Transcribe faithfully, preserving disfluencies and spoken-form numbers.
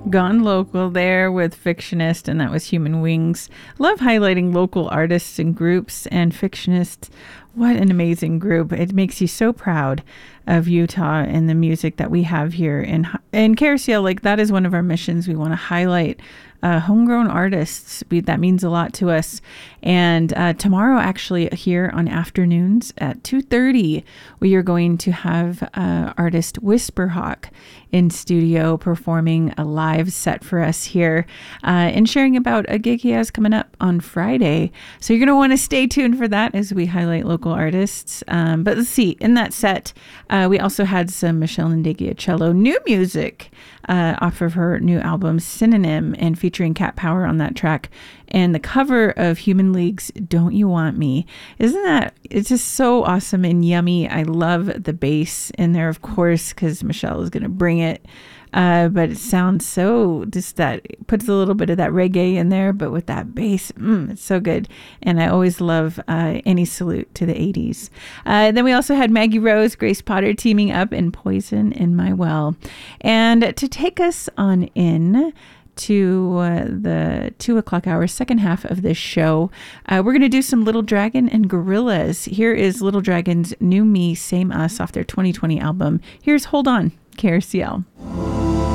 Gone Local there with Fictionist, and that was Human Wings. Love highlighting local artists and groups and Fictionist. What an amazing group. It makes you so proud of Utah and the music that we have here in, in K R C L. Like, that is one of our missions. We want to highlight Uh, homegrown artists. We, that means a lot to us. And uh, tomorrow, actually, here on afternoons at two thirty, we are going to have uh, artist Whisperhawk in studio performing a live set for us here uh, and sharing about a gig he has coming up on Friday. So you're going to want to stay tuned for that as we highlight local artists. Um, but let's see, in that set, uh, we also had some Michelle Ndegeocello new music uh, off of her new album Synonym, and featuring Cat Power on that track, and the cover of Human League's Don't You Want Me. Isn't that, it's just so awesome and yummy. I love the bass in there, of course, because Michelle is going to bring it. Uh, but it sounds so, just that, it puts a little bit of that reggae in there, but with that bass, mm, it's so good. And I always love uh, any salute to the eighties. Uh, then we also had Maggie Rose, Grace Potter teaming up in Poison in My Well. And to take us on in to uh, the two o'clock hour, second half of this show, uh, we're going to do some Little Dragon and Gorillaz. Here is Little Dragon's New Me, Same Us off their twenty twenty album. Here's Hold On, K R C L.